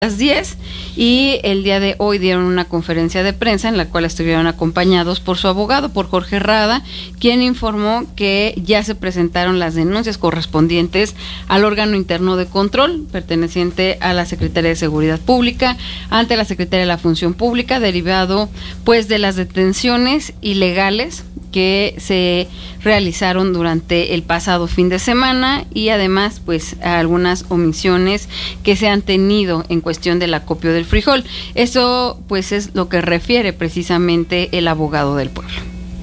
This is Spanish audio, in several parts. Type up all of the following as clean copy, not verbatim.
las 10 y el día de hoy dieron una conferencia de prensa en la cual estuvieron acompañados por su abogado, por Jorge Rada, quien informó que ya se presentaron las denuncias correspondientes al órgano interno de control perteneciente a la Secretaría de Seguridad Pública ante la Secretaría de la Función Pública, derivado pues de las detenciones ilegales que se realizaron durante el pasado fin de semana y además pues algunas omisiones que se han tenido en cuestión del acopio del frijol. Eso pues es lo que refiere precisamente el abogado del pueblo.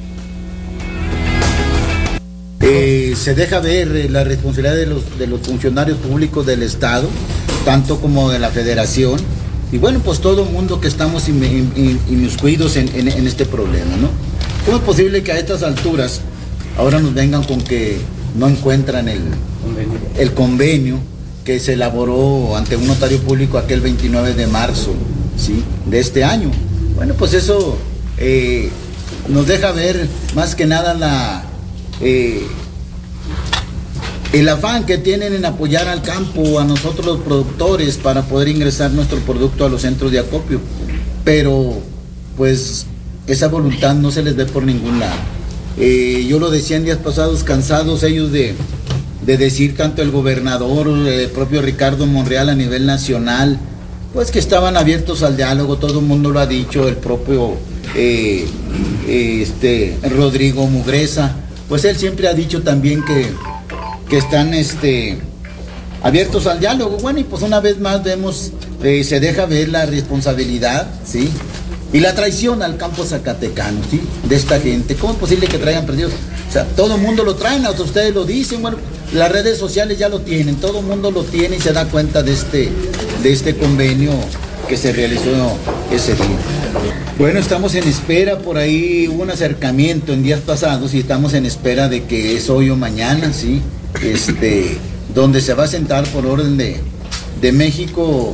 Se deja ver la responsabilidad de los funcionarios públicos del Estado, tanto como de la Federación, y bueno, pues todo el mundo que estamos inmiscuidos en este problema, ¿no? ¿Cómo es posible que a estas alturas ahora nos vengan con que no encuentran el convenio que se elaboró ante un notario público aquel 29 de marzo, ¿sí?, de este año? Bueno, pues eso nos deja ver más que nada el afán que tienen en apoyar al campo, a nosotros los productores, para poder ingresar nuestro producto a los centros de acopio, pero pues esa voluntad no se les ve por ningún lado. Yo lo decía en días pasados, cansados ellos de decir, tanto el gobernador, el propio Ricardo Monreal a nivel nacional, pues que estaban abiertos al diálogo, todo el mundo lo ha dicho, el propio Rodrigo Mugreza, pues él siempre ha dicho también que están abiertos al diálogo. Bueno, y pues una vez más vemos, se deja ver la responsabilidad, ¿sí?, y la traición al campo zacatecano, ¿sí?, de esta gente. ¿Cómo es posible que traigan perdidos? O sea, todo el mundo lo traen, hasta ustedes lo dicen, bueno, las redes sociales ya lo tienen, todo el mundo lo tiene y se da cuenta de este convenio que se realizó ese día. Bueno, estamos en espera, por ahí hubo un acercamiento en días pasados y estamos en espera de que es hoy o mañana, ¿sí?, donde se va a sentar por orden de México,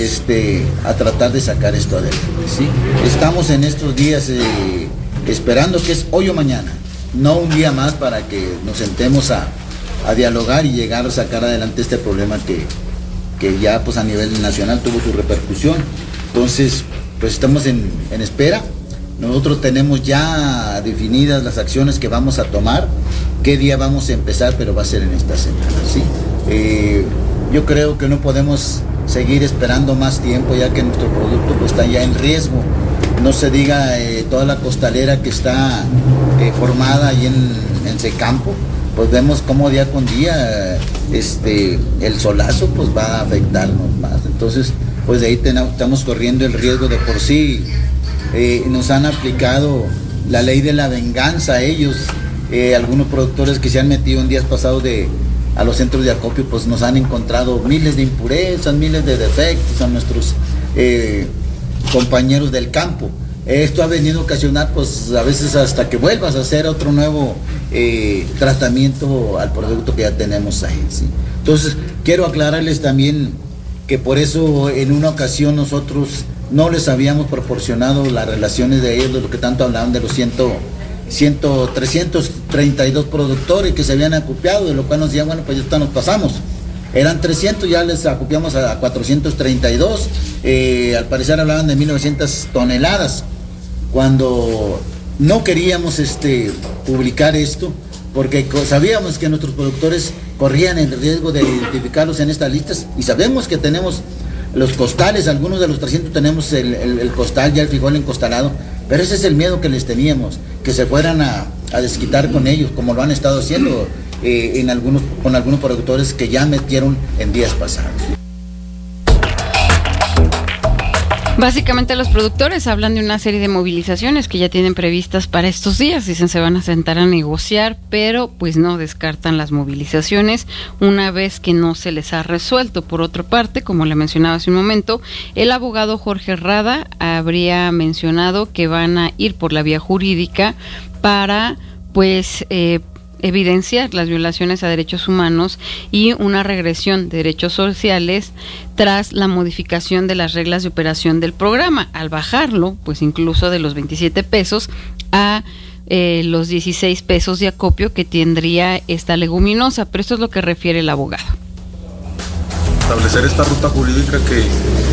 a tratar de sacar esto adelante, ¿sí? Estamos en estos días esperando que es hoy o mañana, no un día más, para que nos sentemos a dialogar y llegar a sacar adelante este problema que ya pues a nivel nacional tuvo su repercusión. Entonces, pues estamos en espera. Nosotros tenemos ya definidas las acciones que vamos a tomar, qué día vamos a empezar, pero va a ser en esta semana, ¿sí? Yo creo que no podemos seguir esperando más tiempo, ya que nuestro producto pues está ya en riesgo. No se diga toda la costalera que está formada ahí en Secampo, pues vemos cómo día con día el solazo pues va a afectarnos más. Entonces, pues de ahí estamos corriendo el riesgo. De por sí nos han aplicado la ley de la venganza a ellos, algunos productores que se han metido en días pasados a los centros de acopio, pues nos han encontrado miles de impurezas, miles de defectos a nuestros compañeros del campo. Esto ha venido a ocasionar pues a veces hasta que vuelvas a hacer otro nuevo tratamiento al producto que ya tenemos ahí, ¿sí? Entonces quiero aclararles también que por eso en una ocasión nosotros no les habíamos proporcionado las relaciones de ellos, de lo que tanto hablaban de los 332 productores que se habían acopiado, de lo cual nos decían, bueno, pues ya nos pasamos. Eran 300, ya les acopiamos a 432, al parecer hablaban de 1900 toneladas, cuando no queríamos publicar esto, porque sabíamos que nuestros productores corrían el riesgo de identificarlos en estas listas, y sabemos que tenemos los costales, algunos de los 300 tenemos el costal, ya el frijol encostalado, pero ese es el miedo que les teníamos, que se fueran a desquitar con ellos, como lo han estado haciendo con algunos productores que ya metieron en días pasados. Básicamente los productores hablan de una serie de movilizaciones que ya tienen previstas para estos días, dicen se van a sentar a negociar, pero pues no descartan las movilizaciones una vez que no se les ha resuelto. Por otra parte, como le mencionaba hace un momento, el abogado Jorge Rada habría mencionado que van a ir por la vía jurídica para pues evidenciar las violaciones a derechos humanos y una regresión de derechos sociales tras la modificación de las reglas de operación del programa, al bajarlo, pues incluso de los 27 pesos a los 16 pesos de acopio que tendría esta leguminosa. Pero esto es lo que refiere el abogado. Establecer esta ruta jurídica que